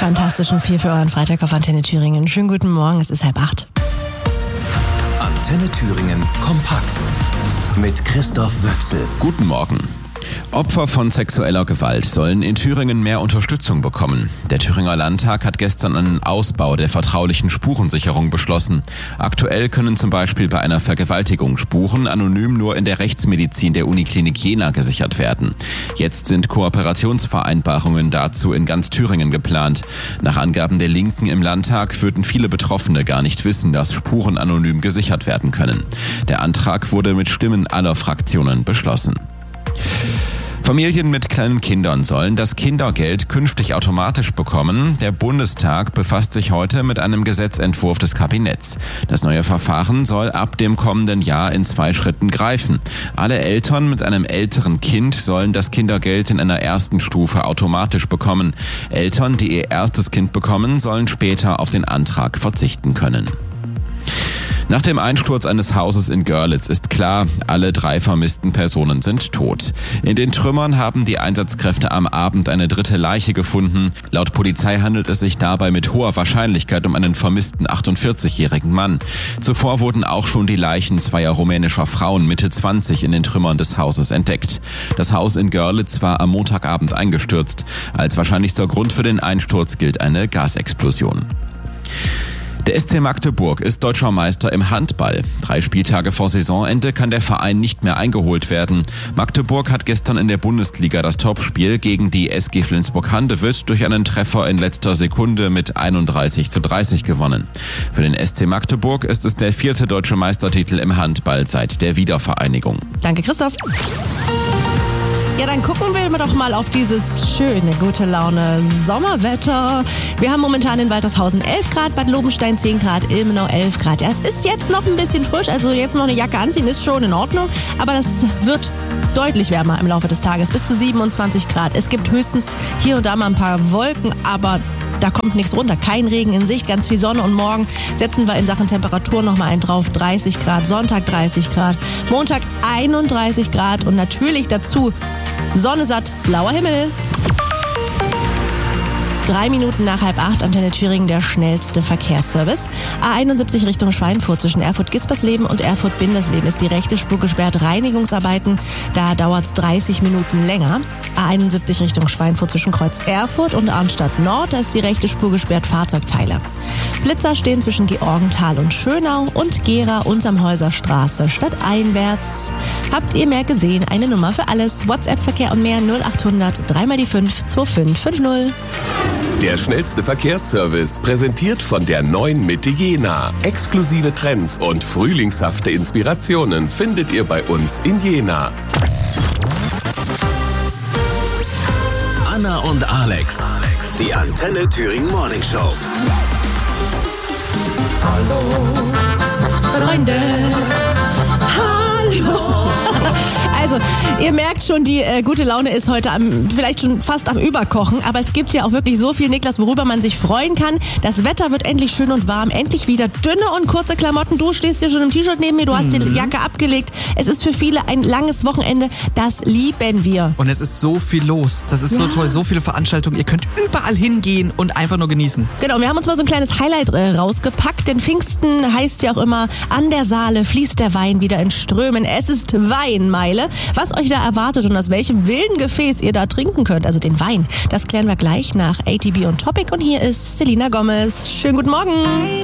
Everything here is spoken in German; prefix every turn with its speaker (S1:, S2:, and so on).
S1: Fantastischen 4 für euren Freitag auf Antenne Thüringen. Schönen guten Morgen, es ist 7:30.
S2: Antenne Thüringen kompakt mit Christoph Wöchsel.
S3: Guten Morgen. Opfer von sexueller Gewalt sollen in Thüringen mehr Unterstützung bekommen. Der Thüringer Landtag hat gestern einen Ausbau der vertraulichen Spurensicherung beschlossen. Aktuell können zum Beispiel bei einer Vergewaltigung Spuren anonym nur in der Rechtsmedizin der Uniklinik Jena gesichert werden. Jetzt sind Kooperationsvereinbarungen dazu in ganz Thüringen geplant. Nach Angaben der Linken im Landtag würden viele Betroffene gar nicht wissen, dass Spuren anonym gesichert werden können. Der Antrag wurde mit Stimmen aller Fraktionen beschlossen. Familien mit kleinen Kindern sollen das Kindergeld künftig automatisch bekommen. Der Bundestag befasst sich heute mit einem Gesetzentwurf des Kabinetts. Das neue Verfahren soll ab dem kommenden Jahr in 2 Schritten greifen. Alle Eltern mit einem älteren Kind sollen das Kindergeld in einer ersten Stufe automatisch bekommen. Eltern, die ihr erstes Kind bekommen, sollen später auf den Antrag verzichten können. Nach dem Einsturz eines Hauses in Görlitz ist klar, alle 3 vermissten Personen sind tot. In den Trümmern haben die Einsatzkräfte am Abend eine dritte Leiche gefunden. Laut Polizei handelt es sich dabei mit hoher Wahrscheinlichkeit um einen vermissten 48-jährigen Mann. Zuvor wurden auch schon die Leichen 2 rumänischer Frauen Mitte 20 in den Trümmern des Hauses entdeckt. Das Haus in Görlitz war am Montagabend eingestürzt. Als wahrscheinlichster Grund für den Einsturz gilt eine Gasexplosion. Der SC Magdeburg ist deutscher Meister im Handball. 3 Spieltage vor Saisonende kann der Verein nicht mehr eingeholt werden. Magdeburg hat gestern in der Bundesliga das Topspiel gegen die SG Flensburg-Handewitt durch einen Treffer in letzter Sekunde mit 31:30 gewonnen. Für den SC Magdeburg ist es der 4. deutsche Meistertitel im Handball seit der Wiedervereinigung.
S1: Danke, Christoph. Ja, dann gucken wir doch mal auf dieses schöne, gute Laune Sommerwetter. Wir haben momentan in Waltershausen 11 Grad, Bad Lobenstein 10 Grad, Ilmenau 11 Grad. Ja, es ist jetzt noch ein bisschen frisch, also jetzt noch eine Jacke anziehen ist schon in Ordnung, aber das wird deutlich wärmer im Laufe des Tages, bis zu 27 Grad. Es gibt höchstens hier und da mal ein paar Wolken, aber da kommt nichts runter. Kein Regen in Sicht, ganz viel Sonne und morgen setzen wir in Sachen Temperatur nochmal einen drauf. 30 Grad, Sonntag 30 Grad, Montag 31 Grad und natürlich dazu Sonne satt, blauer Himmel. 3 Minuten nach 7:30, Antenne Thüringen, der schnellste Verkehrsservice. A71 Richtung Schweinfurt zwischen Erfurt-Gispersleben und Erfurt-Bindersleben ist die rechte Spur gesperrt. Reinigungsarbeiten, da dauert es 30 Minuten länger. A71 Richtung Schweinfurt zwischen Kreuz Erfurt und Arnstadt Nord, da ist die rechte Spur gesperrt, Fahrzeugteile. Blitzer stehen zwischen Georgenthal und Schönau und Gera unterm Häuserstraße stadteinwärts. Habt ihr mehr gesehen? Eine Nummer für alles. WhatsApp-Verkehr und mehr 0800 3 mal die 5 2550.
S2: Der schnellste Verkehrsservice, präsentiert von der neuen Mitte Jena. Exklusive Trends und frühlingshafte Inspirationen findet ihr bei uns in Jena. Anna und Alex, die Antenne Thüringen Morning Show.
S1: Hallo, Freunde. Hallo. Also, ihr merkt schon, die gute Laune ist heute vielleicht schon fast am Überkochen, aber es gibt ja auch wirklich so viel, Niklas, worüber man sich freuen kann. Das Wetter wird endlich schön und warm, endlich wieder dünne und kurze Klamotten. Du stehst hier schon im T-Shirt neben mir, du hast die Jacke abgelegt. Es ist für viele ein langes Wochenende, das lieben wir.
S4: Und es ist so viel los, das ist so toll, so viele Veranstaltungen. Ihr könnt überall hingehen und einfach nur genießen.
S1: Genau, wir haben uns mal so ein kleines Highlight rausgepackt, denn Pfingsten heißt ja auch immer, an der Saale fließt der Wein wieder in Strömen. Es ist Weinmeile. Was euch da erwartet und aus welchem wilden Gefäß ihr da trinken könnt, also den Wein, das klären wir gleich nach ATB und Topic. Und hier ist Selena Gomez. Schönen guten Morgen.